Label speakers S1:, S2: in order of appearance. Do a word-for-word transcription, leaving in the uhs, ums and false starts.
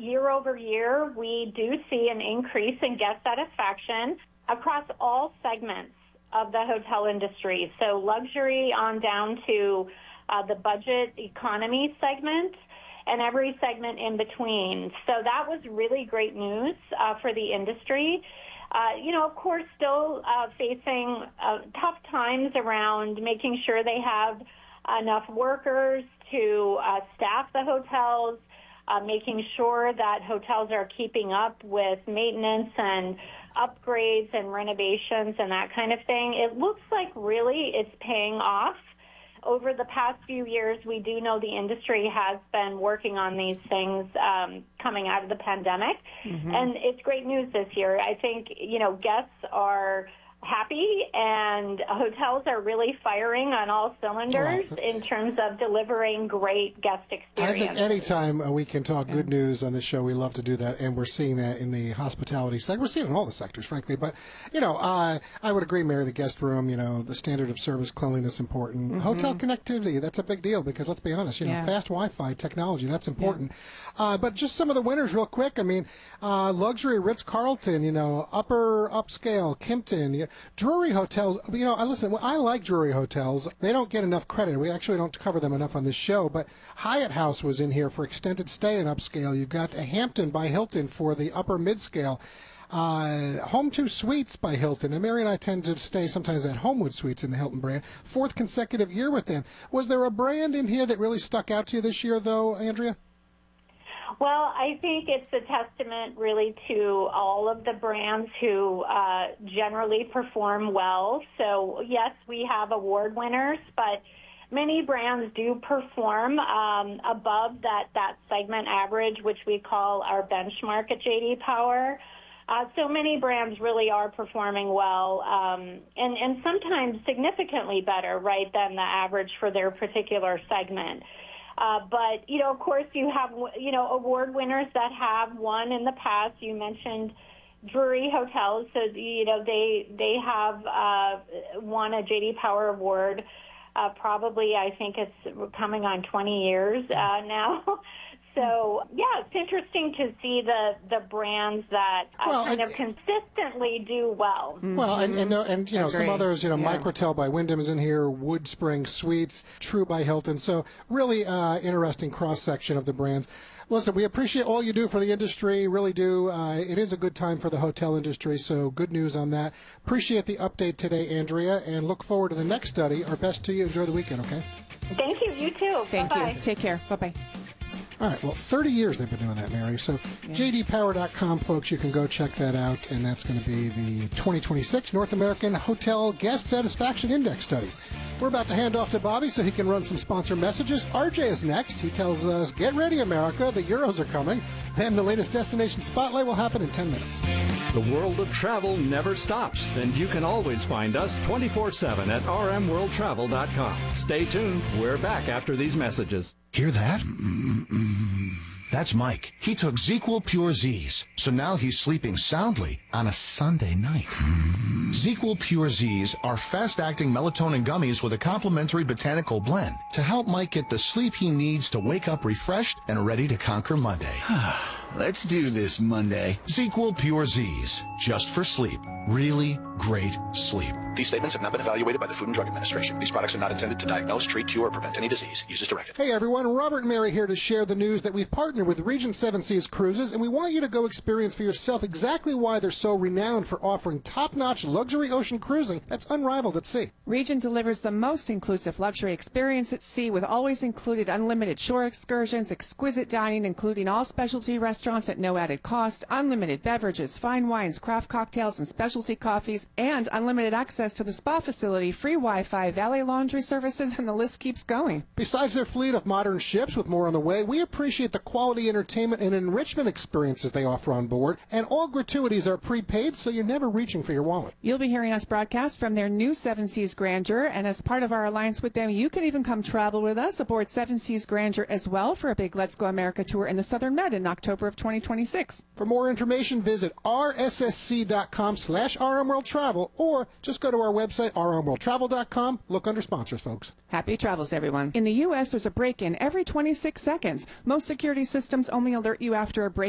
S1: year over year, we do see an increase in guest satisfaction across all segments of the hotel industry. So luxury on down to uh, the budget economy segment and every segment in between. So that was really great news uh, for the industry. Uh, you know, of course, still uh, facing uh, tough times around making sure they have enough workers to uh, staff the hotels, uh, making sure that hotels are keeping up with maintenance and upgrades and renovations and that kind of thing. It looks like really it's paying off. Over the past few years, we do know the industry has been working on these things um, coming out of the pandemic, mm-hmm. and it's great news this year. I think, you know, guests are happy, and hotels are really firing on all cylinders well, in terms of delivering great guest experience.
S2: I think anytime we can talk good news on this show, we love to do that, and we're seeing that in the hospitality sector. We're seeing it in all the sectors, frankly. But, you know, uh, I would agree, Mary, the guest room, you know, the standard of service, cleanliness, important. Mm-hmm. Hotel connectivity, that's a big deal because, let's be honest, you know, yeah. fast Wi-Fi technology, that's important. Yeah. Uh, but just some of the winners real quick. I mean, uh, luxury, Ritz-Carlton, you know, upper upscale, Kimpton, you know, Drury hotels, you know, I listen, I like Drury hotels. They don't get enough credit. We actually don't cover them enough on this show, but Hyatt House was in here for extended stay and upscale. You've got Hampton by Hilton for the upper mid-scale. Uh, Home two Suites by Hilton. And Mary and I tend to stay sometimes at Homewood Suites in the Hilton brand. Fourth consecutive year with them. Was there a brand in here that really stuck out to you this year, though, Andrea?
S1: Well, I think it's a testament really to all of the brands who uh, generally perform well. So, yes, we have award winners, but many brands do perform um, above that, that segment average, which we call our benchmark at J D Power. Uh, so many brands really are performing well, um, and, and sometimes significantly better, right, than the average for their particular segment. Uh, but, you know, of course, you have, you know, award winners that have won in the past. You mentioned Drury Hotels. So, you know, they they have uh, won a J D Power Award. Uh, probably, I think it's coming on twenty years uh, now. So, yeah, it's interesting to see the, the brands that uh, well, kind and, of consistently do well.
S2: Well, and, and, and you know,
S3: Agreed.
S2: some others, you know,
S3: yeah.
S2: Microtel by Wyndham is in here, Wood Spring Suites, True by Hilton. So really uh, interesting cross-section of the brands. Listen, we appreciate all you do for the industry, really do. Uh, it is a good time for the hotel industry, so good news on that. Appreciate the update today, Andrea, and look forward to the next study. Our best to you. Enjoy the weekend, okay?
S1: Thank you. You too.
S3: Thank
S1: Bye-bye.
S3: you. Take care. Bye-bye.
S2: All right, well, thirty years they've been doing that, Mary. So
S3: yeah.
S2: J D Power dot com, folks, you can go check that out, and that's going to be the twenty twenty-six North American Hotel Guest Satisfaction Index study. We're about to hand off to Bobby so he can run some sponsor messages. R J is next. He tells us, get ready, America, the Euros are coming. Then the latest destination spotlight will happen in ten minutes.
S4: The world of travel never stops, and you can always find us twenty-four seven at r m world travel dot com. Stay tuned. We're back after these messages.
S5: Hear that? That's Mike. He took ZzzQuil Pure Z's, so now he's sleeping soundly on a Sunday night. ZzzQuil Pure Z's are fast-acting melatonin gummies with a complementary botanical blend to help Mike get the sleep he needs to wake up refreshed and ready to conquer Monday.
S6: Let's do this Monday.
S5: ZzzQuil Pure Z's, just for sleep. Really great sleep. These statements have not been evaluated by the Food and Drug Administration. These products are not intended to diagnose, treat, cure, or prevent any disease. Use as directed.
S2: Hey everyone, Robert and Mary here to share the news that we've partnered with Regent Seven Seas Cruises, and we want you to go experience for yourself exactly why they're so renowned for offering top-notch luxury ocean cruising that's unrivaled at sea.
S3: Regent delivers the most inclusive luxury experience at sea with always included unlimited shore excursions, exquisite dining, including all specialty restaurants at no added cost, unlimited beverages, fine wines, craft cocktails, and specialty coffees, and unlimited access to the spa facility, free Wi-Fi, valet laundry services, and the list keeps going.
S2: Besides their fleet of modern ships with more on the way, we appreciate the quality entertainment and enrichment experiences they offer on board, and all gratuities are prepaid, so you're never reaching for your wallet.
S3: You'll be hearing us broadcast from their new Seven Seas Grandeur, and as part of our alliance with them, you can even come travel with us aboard Seven Seas Grandeur as well for a big Let's Go America tour in the Southern Med in October of twenty twenty-six.
S2: For more information, visit r s s c dot com slash r m world travel, or just go to our website, r m world travel dot com. Look under sponsors, folks.
S3: Happy travels, everyone. In the U S, there's a break-in every twenty-six seconds. Most security systems only alert you after a break